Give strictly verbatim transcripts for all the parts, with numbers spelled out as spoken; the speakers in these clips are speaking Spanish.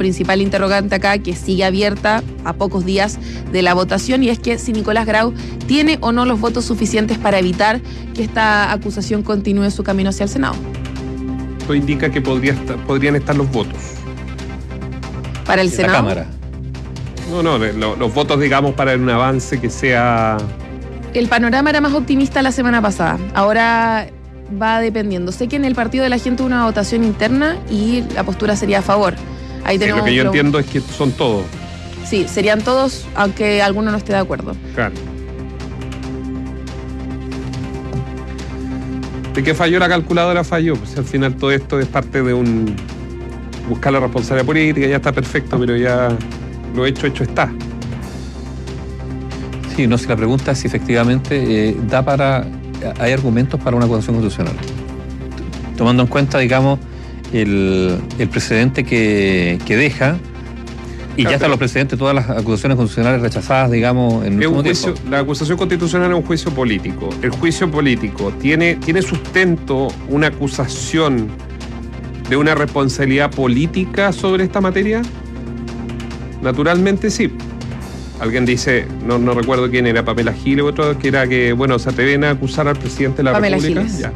principal interrogante acá, que sigue abierta a pocos días de la votación, y es que si Nicolás Grau tiene o no los votos suficientes para evitar que esta acusación continúe su camino hacia el Senado. Esto indica que podría estar, podrían estar los votos. Para el en Senado. La Cámara. No, no, lo, los votos, digamos, para un avance que sea... El panorama era más optimista la semana pasada. Ahora va dependiendo. Sé que en el Partido de la Gente hubo una votación interna y la postura sería a favor. Ahí Sí, tenemos lo que yo pro... entiendo es que son todos. Sí, serían todos, aunque alguno no esté de acuerdo. Claro. De que falló la calculadora, falló. Pues al final todo esto es parte de un... buscar la responsabilidad política, ya está perfecto, pero ya lo hecho, hecho está. Sí, no sé, la pregunta es si efectivamente eh, da para... hay argumentos para una acusación constitucional. Tomando en cuenta, digamos, el, el precedente que, que deja, y Claro, ya están los precedentes, todas las acusaciones constitucionales rechazadas, digamos, en el Es un último juicio, tiempo. la acusación constitucional es un juicio político. El juicio político tiene, tiene sustento una acusación de una responsabilidad política sobre esta materia. Naturalmente sí. Alguien dice, no, no recuerdo quién era, Pamela Giles o otro, que era que, bueno, se atreven a acusar al presidente de la Pamela República. Giles. Ya.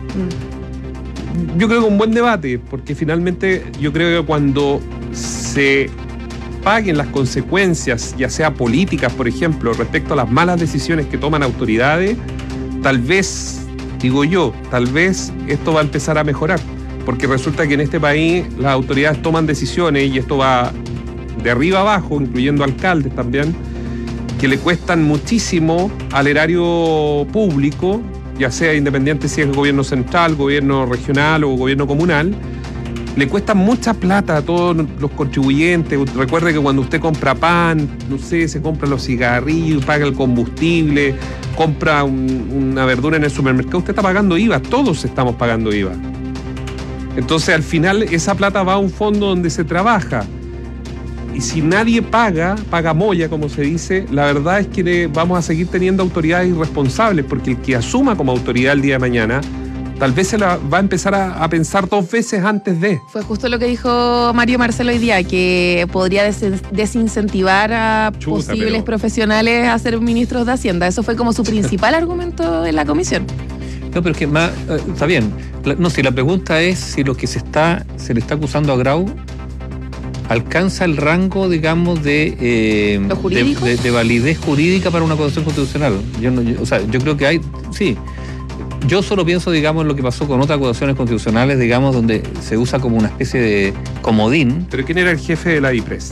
Mm. Yo creo que un buen debate, porque finalmente yo creo que cuando se paguen las consecuencias, ya sea políticas, por ejemplo, respecto a las malas decisiones que toman autoridades, tal vez, digo yo, tal vez esto va a empezar a mejorar, porque resulta que en este país las autoridades toman decisiones, y esto va de arriba abajo, incluyendo alcaldes también, que le cuestan muchísimo al erario público, ya sea independiente si es gobierno central, gobierno regional o gobierno comunal. Le cuesta mucha plata a todos los contribuyentes. Recuerde que cuando usted compra pan, no sé, se compra los cigarrillos, paga el combustible, compra un, una verdura en el supermercado, usted está pagando I V A, todos estamos pagando I V A. Entonces, al final, esa plata va a un fondo donde se trabaja. Y si nadie paga, paga moya, como se dice, la verdad es que vamos a seguir teniendo autoridades irresponsables, porque el que asuma como autoridad el día de mañana, tal vez se la va a empezar a, a pensar dos veces antes de. Fue justo lo que dijo Mario Marcelo hoy día, que podría des desincentivar a Chuta, posibles pero... profesionales a ser ministros de Hacienda. Eso fue como su principal argumento en la comisión. No, pero es que más, eh, está bien. La, no, si la pregunta es si lo que se está se le está acusando a Grau alcanza el rango, digamos, de, eh, ¿Lo jurídico? de, de, de validez jurídica para una acusación constitucional. Yo, no, yo, o sea, yo creo que hay, sí. Yo solo pienso, digamos, en lo que pasó con otras acusaciones constitucionales, digamos, donde se usa como una especie de comodín. ¿Pero quién era el jefe de la I P R E S?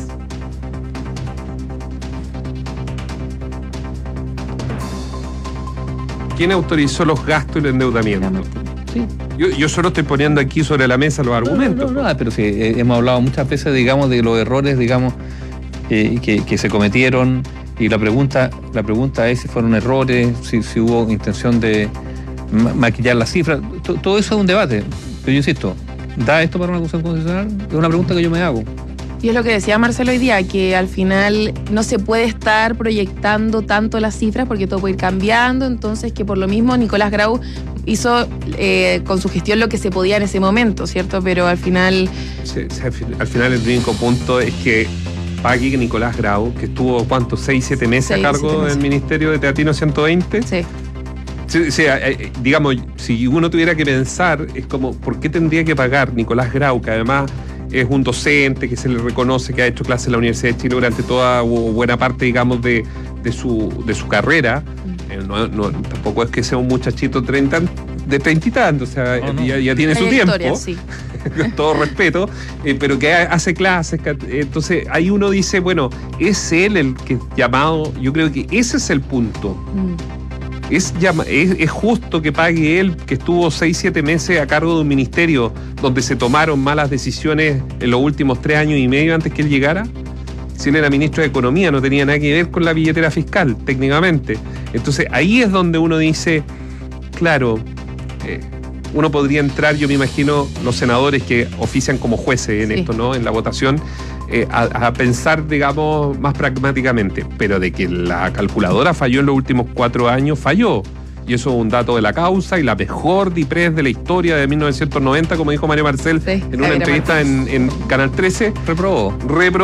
¿Quién autorizó los gastos y el endeudamiento? Sí. Yo, yo solo estoy poniendo aquí sobre la mesa los argumentos. No, no, no, pero sí, eh, hemos hablado muchas veces, digamos, de los errores, digamos, eh, que, que se cometieron, y la pregunta, la pregunta es si fueron errores, si, si hubo intención de ma maquillar las cifras. T todo eso es un debate, pero yo insisto, ¿da esto para una acusación constitucional? Es una pregunta que yo me hago. Y es lo que decía Marcelo hoy día, que al final no se puede estar proyectando tanto las cifras porque todo puede ir cambiando, entonces que por lo mismo Nicolás Grau hizo eh, con su gestión lo que se podía en ese momento, ¿cierto? Pero al final... Sí, sí, al final el único punto es que pague Nicolás Grau, que estuvo, ¿cuánto? ¿Seis, siete meses Seis, a cargo siete meses. del Ministerio de Teatino ciento veinte? Sí. Sí, sí, eh, digamos, si uno tuviera que pensar, es como, ¿por qué tendría que pagar Nicolás Grau, que además es un docente que se le reconoce que ha hecho clases en la Universidad de Chile durante toda o buena parte, digamos, de, de, su, de su carrera? Eh, no, no, tampoco es que sea un muchachito treinta, de treinta y tantos, o sea, no, no. Ya, ya tiene su Trayectoria, tiempo, sí. con todo respeto, eh, pero que hace clases, que, entonces ahí uno dice, bueno, es él el que es llamado, yo creo que ese es el punto. Mm. Es, llama, es, es justo que pague él, que estuvo seis, siete meses a cargo de un ministerio donde se tomaron malas decisiones en los últimos tres años y medio antes que él llegara. Si él era ministro de Economía, no tenía nada que ver con la billetera fiscal, técnicamente. Entonces ahí es donde uno dice, claro, eh, uno podría entrar, yo me imagino, los senadores que ofician como jueces en Sí. esto, ¿no? En la votación, eh, a, a pensar, digamos, más pragmáticamente. Pero de que la calculadora falló en los últimos cuatro años, falló. Y eso es un dato de la causa y la mejor D I P R E S de la historia de mil novecientos noventa, como dijo Mario Marcel Sí, en una Javier entrevista en, en Canal trece. Reprobó. Repro